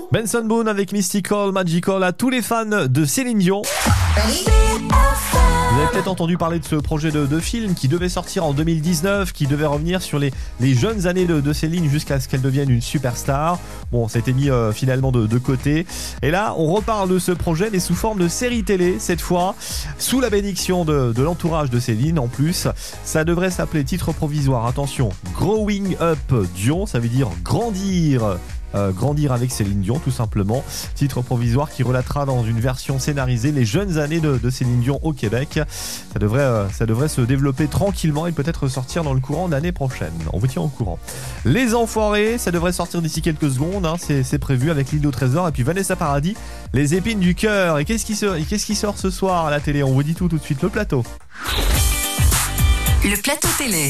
Benson Boone avec Mystical, Magical à tous les fans de Céline Dion. Vous avez peut-être entendu parler de ce projet de film qui devait sortir en 2019, qui devait revenir sur les jeunes années de Céline jusqu'à ce qu'elle devienne une superstar. Bon, ça a été mis finalement de côté. Et là, on reparle de ce projet, mais sous forme de série télé, cette fois, sous la bénédiction de l'entourage de Céline. En plus, ça devrait s'appeler titre provisoire. Attention, Growing Up Dion, ça veut dire grandir avec Céline Dion, tout simplement. Titre provisoire qui relatera dans une version scénarisée les jeunes années de Céline Dion au Québec. Ça devrait se développer tranquillement et peut-être sortir dans le courant d'année prochaine. On vous tient au courant. Les Enfoirés, ça devrait sortir d'ici quelques secondes, c'est prévu avec l'île au trésor. Et puis Vanessa Paradis, Les Épines du Cœur. Et qu'est-ce qui sort ce soir à la télé? On vous dit tout de suite, le plateau. Le plateau télé.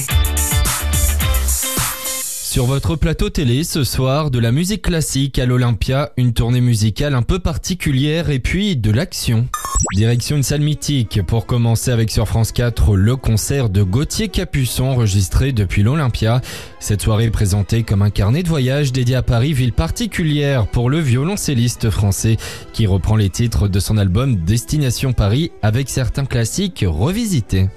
Sur votre plateau télé, ce soir, de la musique classique à l'Olympia, une tournée musicale un peu particulière et puis de l'action. Direction une salle mythique pour commencer avec sur France 4 le concert de Gauthier Capuçon enregistré depuis l'Olympia. Cette soirée est présentée comme un carnet de voyage dédié à Paris, ville particulière pour le violoncelliste français qui reprend les titres de son album Destination Paris avec certains classiques revisités.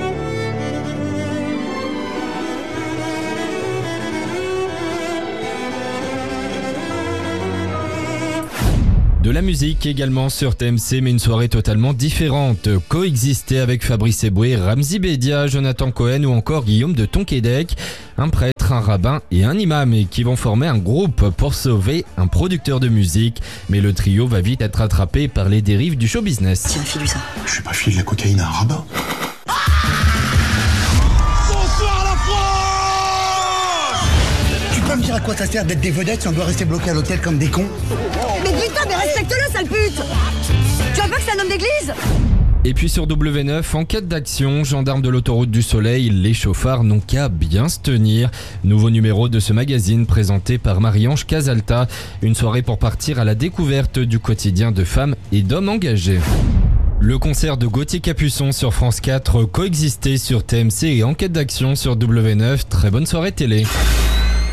De la musique également sur TMC, mais une soirée totalement différente. Coexister avec Fabrice Eboué, Ramzi Bedia, Jonathan Cohen ou encore Guillaume de Tonquédec. Un prêtre, un rabbin et un imam qui vont former un groupe pour sauver un producteur de musique. Mais le trio va vite être attrapé par les dérives du show business. Tiens, file-lui ça. Je suis pas filé de la cocaïne à un rabbin. Tu peux me dire à quoi ça sert d'être des vedettes si on doit rester bloqué à l'hôtel comme des cons? Mais putain, mais respecte-le, sale pute! Tu vois pas que c'est un homme d'église? Et puis sur W9, enquête d'action, gendarmes de l'autoroute du Soleil, les chauffards n'ont qu'à bien se tenir. Nouveau numéro de ce magazine présenté par Marie-Ange Casalta. Une soirée pour partir à la découverte du quotidien de femmes et d'hommes engagés. Le concert de Gauthier Capuçon sur France 4, Coexister sur TMC et enquête d'action sur W9. Très bonne soirée télé.